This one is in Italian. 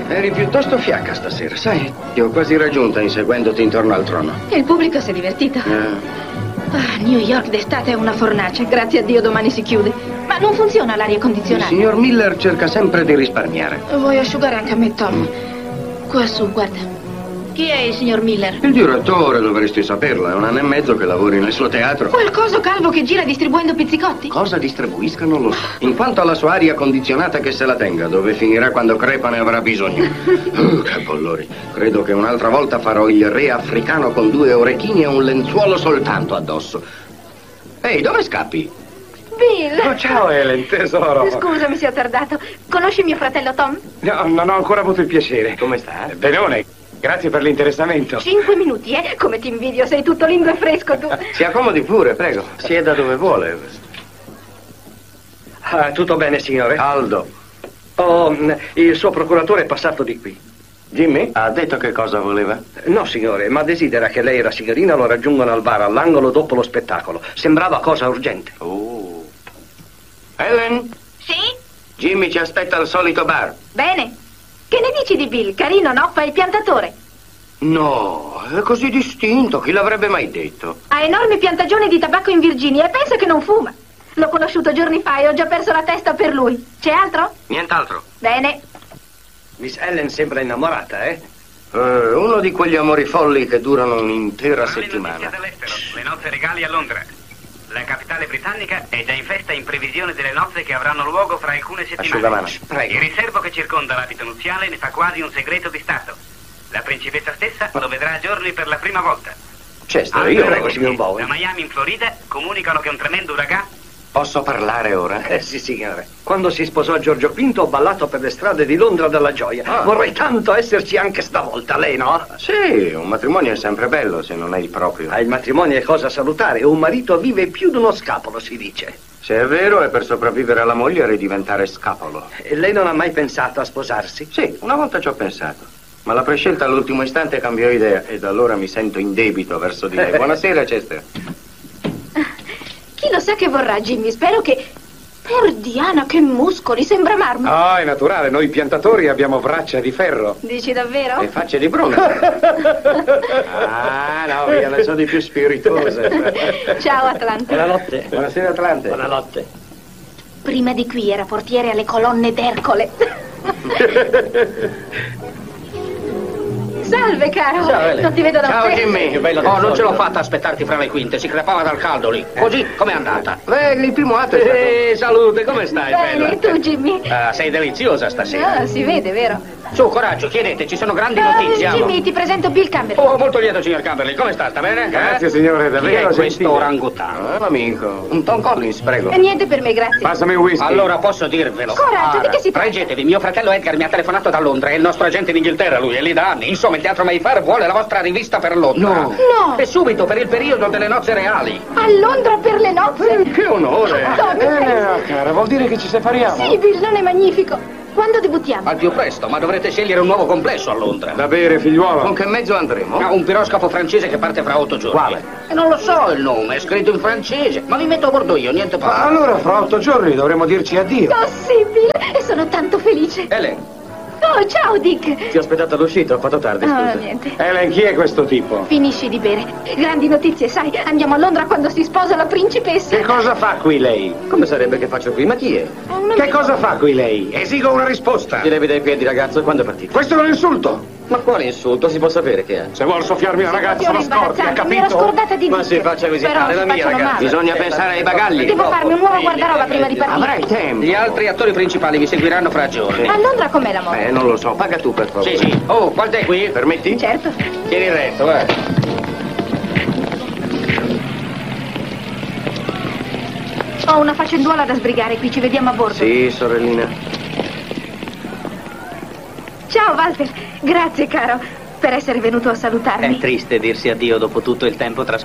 Eri piuttosto fiacca stasera, sai? Ti ho quasi raggiunta inseguendoti intorno al trono. E il pubblico si è divertito. New York d'estate è una fornace. Grazie a Dio domani si chiude. Ma non funziona l'aria Il condizionata. signor Miller cerca sempre di risparmiare. Vuoi asciugare anche a me, Tom? Qua su, guarda. Chi è il signor Miller? Il direttore, dovresti saperlo. È un anno e mezzo che lavori nel suo teatro. Quel coso calvo che gira distribuendo pizzicotti? Cosa distribuisca non lo so. In quanto alla sua aria condizionata, che se la tenga. Dove finirà quando crepa ne avrà bisogno. Che bollori. Credo che un'altra volta farò il re africano con 2 orecchini e un lenzuolo soltanto addosso. Ehi, dove scappi? Bill! Oh, ciao Helen, tesoro. Scusami se ho tardato. Conosci mio fratello Tom? No, non ho ancora avuto il piacere. Come sta? Benone, grazie per l'interessamento. 5 minuti, eh? Come ti invidio, sei tutto lindo e fresco tu. Si accomodi pure, prego. Sieda dove vuole. Ah, tutto bene, signore? Aldo. Oh, il suo procuratore è passato di qui. Jimmy? Ha detto che cosa voleva? No, signore, ma desidera che lei e la signorina lo raggiungano al bar all'angolo dopo lo spettacolo. Sembrava cosa urgente. Oh. Helen? Sì? Jimmy ci aspetta al solito bar. Bene. Che ne dici di Bill? Carino, no? Fa il piantatore. No, è così distinto, chi l'avrebbe mai detto? Ha enormi piantagioni di tabacco in Virginia e pensa che non fuma. L'ho conosciuto giorni fa e ho già perso la testa per lui. C'è altro? Nient'altro. Bene. Miss Helen sembra innamorata, eh? Uno di quegli amori folli che durano un'intera settimana. Le nozze regali a Londra. La capitale britannica è già in festa in previsione delle nozze che avranno luogo fra alcune settimane. Asciugamano. Il riservo che circonda l'abito nuziale ne fa quasi un segreto di Stato. La principessa stessa lo vedrà a giorni per la prima volta. Chester, io prego, signor Bowen. Da Miami in Florida comunicano che un tremendo uragano. Posso parlare ora? Sì, signore. Quando si sposò Giorgio V ho ballato per le strade di Londra dalla gioia. Vorrei tanto esserci anche stavolta, lei no? Sì, un matrimonio è sempre bello se non è il proprio. Il matrimonio è cosa salutare. Un marito vive più di uno scapolo, si dice. Se è vero, è per sopravvivere alla moglie e ridiventare scapolo. E lei non ha mai pensato a sposarsi? Sì, una volta ci ho pensato. Ma la prescelta all'ultimo istante cambiò idea e da allora mi sento in debito verso di lei. Buonasera, Chester. Chi lo sa che vorrà, Jimmy? Spero che... Per Diana, che muscoli, sembra marmo. Ah, è naturale, noi piantatori abbiamo braccia di ferro. Dici davvero? E facce di bronzo. Ah, no, via, ne sono di più spiritose. Ciao, Atlante. Buonanotte. Buonasera, Atlante. Buonanotte. Prima di qui era portiere alle colonne d'Ercole. Salve, caro. Ciao, Ele. Non ti vedo da Ciao, un pezzo. Jimmy. Oh, non ce l'ho fatta aspettarti fra le quinte, si crepava dal caldo lì. Così, com'è andata? Il primo atto è stato... Salute, come stai, Bene, e tu, Jimmy? Sei deliziosa stasera. Ah, si vede, vero? Su, coraggio, chiedete, ci sono grandi notizie. Jimmy, ti presento Bill Campbell. Oh, molto lieto, signor Camberley. Come sta? Sta bene? Grazie, signore, Chi è davvero questo gentile. orangutano? amico. Un Tom Collins, prego. Niente per me, grazie. Passami un whisky. Allora, posso dirvelo. Coraggio, di che si tratta? Reggetevi, mio fratello Edgar mi ha telefonato da Londra, è il nostro agente in Inghilterra, lui, è lì da anni. Insomma, il Teatro Mayfair vuole la vostra rivista per Londra. No. No. E subito, per il periodo delle nozze reali. A Londra per le nozze. Che onore. Tommy, cara, vuol dire che ci separiamo? sì, Bill, non è magnifico. Quando debuttiamo? Al più presto, ma dovrete scegliere un nuovo complesso a Londra. Da bere, figliuolo. Con che mezzo andremo? Un piroscafo francese che parte fra 8 giorni. Quale? E non lo so il nome, è scritto in francese. Ma mi metto a bordo io, niente Ma fa. allora fra 8 giorni dovremo dirci addio. Oh, sì, Bill, e sono tanto felice. Ele, Oh, ciao, Dick. Ti ho aspettato all'uscita, ho fatto tardi, No, niente. Helen, chi è questo tipo? Finisci di bere. Grandi notizie, sai, andiamo a Londra quando si sposa la principessa. Che cosa fa qui lei? Come sarebbe che faccio qui? Ma chi è? Che cosa fa qui lei? Esigo una risposta. Ti levi dai piedi, ragazzo, e quando è partito? Questo è un insulto. Ma quale insulto? Si può sapere che è? Se vuol soffiarmi la ragazza la scorpia, imbarazzante, mi ero capito? scordata di Ma Dick. si faccia visitare Però la si mia facciano ragazza. male. Bisogna pensare ai bagagli. Devo farmi un nuovo guardaroba prima di partire. Avrai tempo. gli altri attori principali vi seguiranno fra giorni. A Londra com'è la moda? Non lo so, paga tu per favore. Sì, sì. Oh, qual è qui? Permetti? Certo. Tieni retto, eh. Ho una faccenduola da sbrigare qui, ci vediamo a bordo. Sì, sorellina. Ciao, Walter. Grazie, caro, per essere venuto a salutarmi. È triste dirsi addio dopo tutto il tempo trascorso.